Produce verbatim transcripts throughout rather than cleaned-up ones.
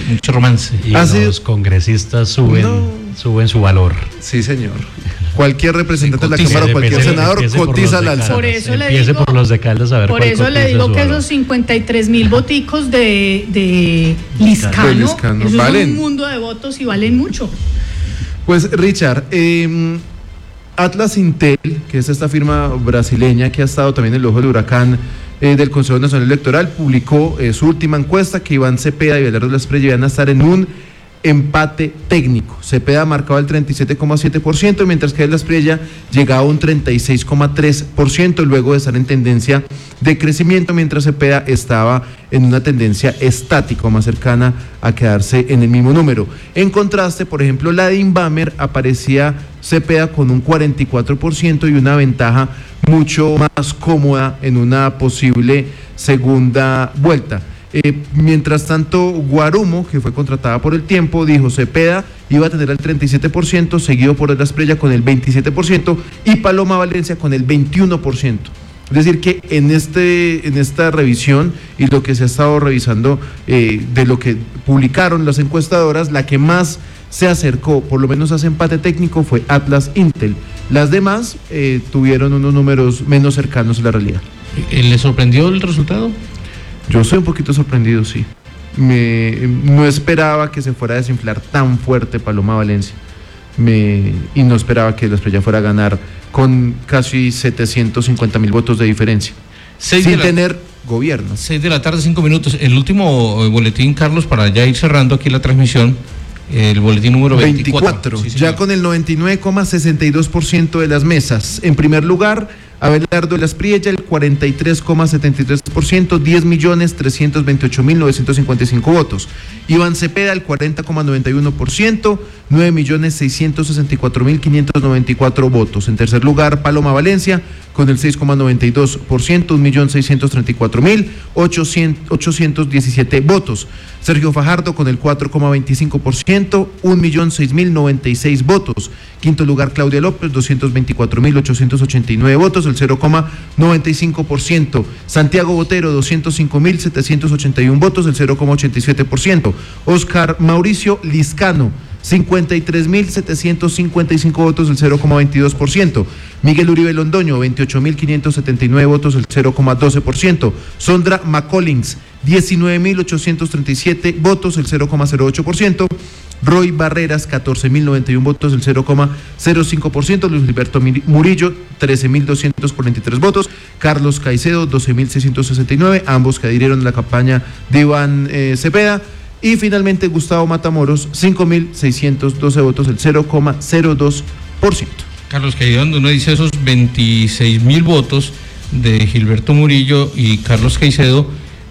mucho romance. Y ¿Ah, los sí? congresistas suben, No. suben su valor. Sí, señor. Cualquier representante de la Cotiza, Cámara o cualquier Empiece- senador empiece por cotiza los al de alza. Por Caldas. eso le Empiece digo- por los de Caldas a ver Por cuál eso le cotiza digo su que valor. esos cincuenta y tres mil voticos de, de Liscano, De Liscano, eso valen. es un mundo de votos y valen mucho. Pues Richard, eh, Atlas Intel, que es esta firma brasileña que ha estado también en el ojo del huracán eh, del Consejo Nacional Electoral, publicó eh, su última encuesta que Iván Cepeda y Belardo Lasprilla iban a estar en un empate técnico. Cepeda marcaba el treinta y siete coma siete por ciento, mientras que Lasprilla llegaba a un treinta y seis coma tres por ciento luego de estar en tendencia de crecimiento, mientras Cepeda estaba en una tendencia estática, más cercana a quedarse en el mismo número. En contraste, por ejemplo, la de Inbamer aparecía Cepeda con un cuarenta y cuatro por ciento y una ventaja mucho más cómoda en una posible segunda vuelta. Eh, mientras tanto, Guarumo, que fue contratada por El Tiempo, dijo Cepeda iba a tener el treinta y siete por ciento, seguido por Lasprilla con el veintisiete por ciento y Paloma Valencia con el veintiuno por ciento. Es decir, que en este en esta revisión y lo que se ha estado revisando eh, de lo que publicaron las encuestadoras, la que más se acercó, por lo menos a ese empate técnico, fue Atlas Intel. Las demás eh, tuvieron unos números menos cercanos a la realidad. ¿Le sorprendió el resultado? Yo soy un poquito sorprendido, sí. Me, no esperaba que se fuera a desinflar tan fuerte Paloma Valencia. Me, y no esperaba que Lasprilla fuera a ganar con casi setecientos cincuenta mil votos de diferencia. Seis sin de la- tener gobierno. seis de la tarde, cinco minutos. El último eh, boletín, Carlos, para ya ir cerrando aquí la transmisión, el boletín número veinticuatro. veinticuatro, Sí, ya señor. con el noventa y nueve coma sesenta y dos por ciento de las mesas. En primer lugar, Abelardo Lasprilla, el cuarenta y tres coma setenta y tres por ciento, diez millones trescientos veintiocho mil novecientos cincuenta y cinco votos. Iván Cepeda, el cuarenta coma noventa y uno por ciento, nueve millones seiscientos sesenta y cuatro mil quinientos noventa y cuatro votos. En tercer lugar, Paloma Valencia, con el seis coma noventa y dos por ciento, un millón seiscientos treinta y cuatro mil ochocientos diecisiete votos. Sergio Fajardo, con el cuatro coma veinticinco por ciento, un millón seis mil noventa y seis votos. Quinto lugar, Claudia López, doscientos veinticuatro mil ochocientos ochenta y nueve votos, el cero coma noventa y cinco por ciento. Santiago Botero, doscientos cinco mil setecientos ochenta y uno votos, el cero coma ochenta y siete por ciento. Oscar Mauricio Liscano, cincuenta y tres mil setecientos cincuenta y cinco votos, el cero coma veintidós por ciento. Miguel Uribe Londoño, veintiocho mil quinientos setenta y nueve votos, el cero coma doce por ciento. Sondra McCollins, diecinueve mil ochocientos treinta y siete votos, el cero coma cero ocho por ciento. Roy Barreras, catorce mil noventa y uno votos, el cero coma cero cinco por ciento. Luis Gilberto Murillo, trece mil doscientos cuarenta y tres votos. Carlos Caicedo, doce mil seiscientos sesenta y nueve, ambos que adhirieron a la campaña de Iván eh, Cepeda. Y finalmente Gustavo Matamoros, cinco mil seiscientos doce votos, el cero coma cero dos por ciento. Carlos Caicedo, uno dice esos veintiséis mil votos de Gilberto Murillo y Carlos Caicedo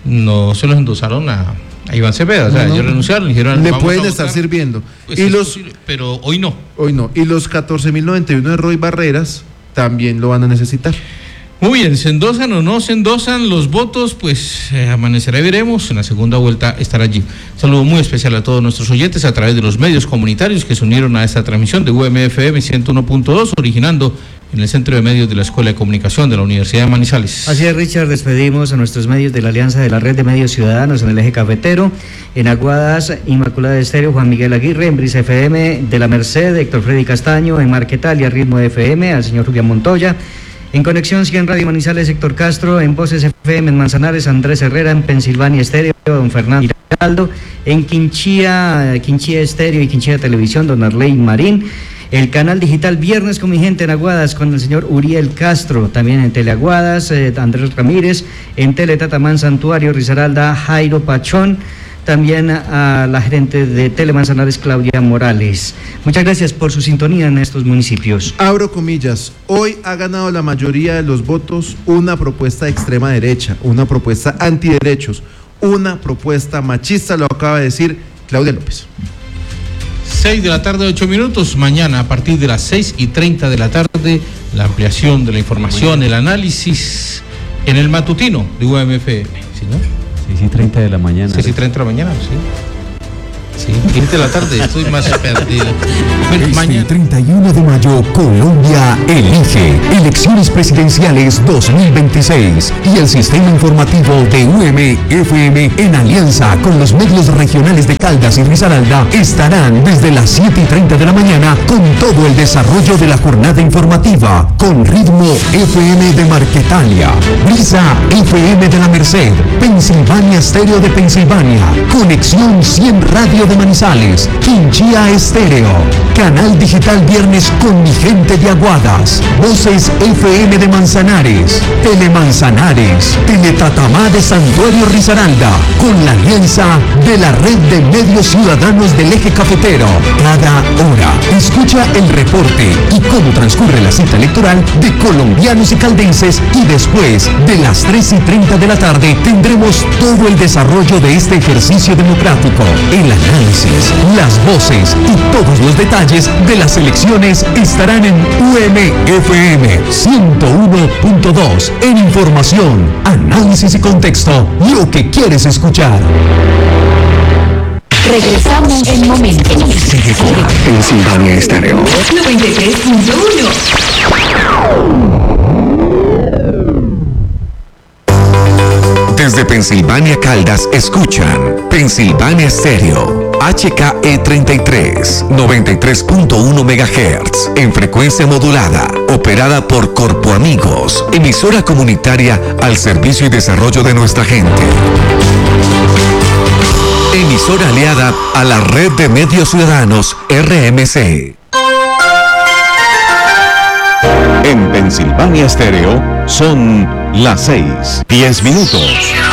no se los endosaron a, a Iván Cepeda, o sea, No, no. ellos renunciaron, dijeron, Le vamos pueden a estar votar. sirviendo. Pues y es los posible, pero hoy no. hoy no. Y los catorce mil noventa y uno de Roy Barreras también lo van a necesitar. Muy bien, ¿se endosan o no se endosan los votos? Pues eh, amanecerá y veremos. En la segunda vuelta estará allí. Un saludo muy especial a todos nuestros oyentes a través de los medios comunitarios que se unieron a esta transmisión de U M F M ciento uno punto dos, originando en el Centro de Medios de la Escuela de Comunicación de la Universidad de Manizales. Así es, Richard, despedimos a nuestros medios de la Alianza de la Red de Medios Ciudadanos en el Eje Cafetero, en Aguadas, Inmaculada Estéreo, Juan Miguel Aguirre, en Brisa F M de la Merced, Héctor Freddy Castaño, en Marquetalia, Ritmo F M, al señor Julián Montoya, en Conexión cien Radio Manizales, Héctor Castro, en Voces F M en Manzanares, Andrés Herrera, en Pensilvania Estéreo, don Fernando Giraldo, en Quinchía, Quinchía Estéreo y Quinchía Televisión, don Arley Marín. El canal digital Viernes con mi gente en Aguadas con el señor Uriel Castro, también en Teleaguadas, eh, Andrés Ramírez, en Teletatamán Santuario, Risaralda, Jairo Pachón, también a la gerente de Telemanzanares, Claudia Morales. Muchas gracias por su sintonía en estos municipios. Abro comillas, hoy ha ganado la mayoría de los votos una propuesta de extrema derecha, una propuesta antiderechos, una propuesta machista, lo acaba de decir Claudia López. seis de la tarde, ocho minutos. Mañana, a partir de las seis y treinta de la tarde, la ampliación de la información, el análisis en el matutino de U M F M. ¿Sí, no? seis y treinta de la mañana. seis y treinta de la mañana, sí. Sí, quince de la tarde, estoy más perdido. Bueno, Este mañana. treinta y uno de mayo, Colombia elige elecciones presidenciales dos mil veintiséis y el sistema informativo de U M F M en alianza con los medios regionales de Caldas y Risaralda estarán desde las siete y treinta de la mañana con todo el desarrollo de la jornada informativa con Ritmo F M de Marquetalia, Brisa F M de la Merced, Pensilvania Estéreo de Pensilvania, Conexión cien Radio de Manizales, Quinchía Estéreo, Canal Digital Viernes con mi gente de Aguadas, Voces F M de Manzanares, Telemanzanares, Teletatamá de Santuario Risaralda, con la alianza de la Red de Medios Ciudadanos del Eje Cafetero. Cada hora, escucha el reporte y cómo transcurre la cita electoral de colombianos y caldenses y después de las tres y treinta de la tarde tendremos todo el desarrollo de este ejercicio democrático, el análisis, las voces y todos los detalles de las elecciones estarán en U M F M ciento uno punto dos en información, análisis y contexto, lo que quieres escuchar. Regresamos en momentos. Pensilvania Estéreo. noventa y tres punto uno. Desde Pensilvania Caldas escuchan Pensilvania Estéreo, H K E treinta y tres, noventa y tres punto uno megahertz, en frecuencia modulada, operada por Corpo Amigos, emisora comunitaria al servicio y desarrollo de nuestra gente. Emisora aliada a la Red de Medios Ciudadanos R M C. En Pensilvania Estéreo son las seis, diez minutos.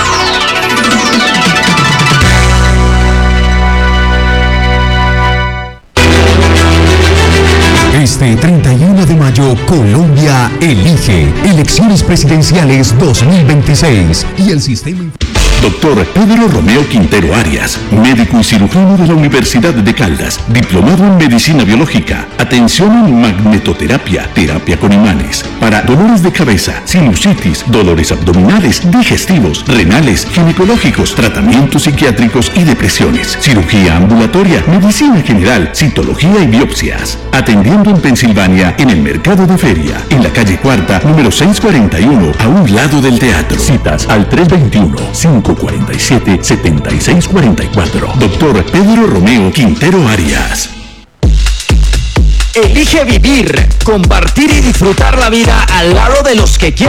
Este treinta y uno de mayo, Colombia elige elecciones presidenciales dos mil veintiséis y el sistema... Doctor Pedro Romeo Quintero Arias, médico y cirujano de la Universidad de Caldas, diplomado en Medicina Biológica, atención en magnetoterapia, terapia con imanes, para dolores de cabeza, sinusitis, dolores abdominales, digestivos, renales, ginecológicos, tratamientos psiquiátricos y depresiones, cirugía ambulatoria, medicina general, citología y biopsias. Atendiendo en Pensilvania, en el Mercado de Feria, en la calle Cuarta, número seiscientos cuarenta y uno, a un lado del teatro. Citas al tres dos uno, cinco cuatro siete, siete seis cuatro cuatro. Doctor Pedro Romeo Quintero Arias. Elige vivir, compartir y disfrutar la vida al lado de los que quieren.